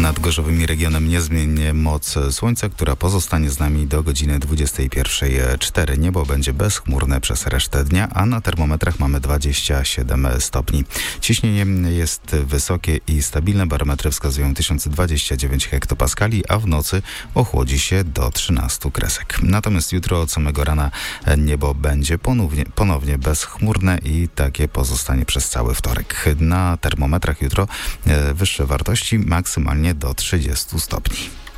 Nad gorzowymi regionem niezmiennie moc słońca, która pozostanie z nami do godziny 21:04. Niebo będzie bezchmurne przez resztę dnia, a na termometrach mamy 27 stopni. Ciśnienie jest wysokie i stabilne. Barometry wskazują 1029 hektopaskali, a w nocy ochłodzi się do 13 kresek. Natomiast jutro od samego rana niebo będzie ponownie bezchmurne i takie pozostanie przez cały wtorek. Na termometrach jutro wyższe wartości, maksymalnie do 30 stopni.